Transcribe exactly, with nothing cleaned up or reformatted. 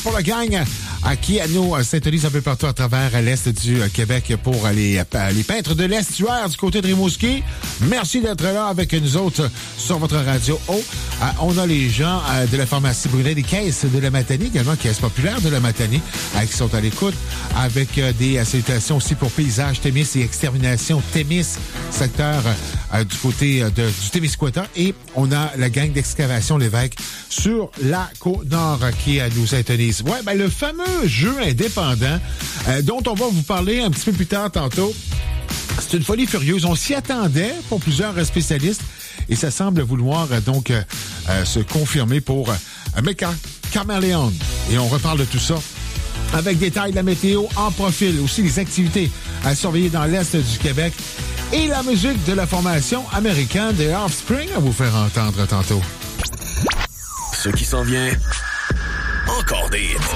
pour la gang à qui à nous s'intonise un peu partout à travers l'Est du Québec pour les, les peintres de l'estuaire du côté de Rimouski. Merci d'être là avec nous autres sur votre radio. Oh, euh, on a les gens euh, de la pharmacie Brunet, des caisses de la Matanie, également caisses populaires de la Matanie, euh, qui sont à l'écoute avec euh, des euh, salutations aussi pour Paysage Témis et Extermination Témis, secteur euh, du côté euh, de, du Témiscouata. Et on a la gang d'excavation Lévesque sur la Côte-Nord euh, qui euh, nous intonise. Ouais, ben le fameux jeu indépendant euh, dont on va vous parler un petit peu plus tard tantôt. C'est une folie furieuse. On s'y attendait pour plusieurs spécialistes et ça semble vouloir euh, donc euh, euh, se confirmer pour euh, Mecha Caméléon. Et on reparle de tout ça avec détails de la météo en profil, aussi les activités à surveiller dans l'Est du Québec et la musique de la formation américaine des Offspring à vous faire entendre tantôt. Ce qui s'en vient, encore des hits.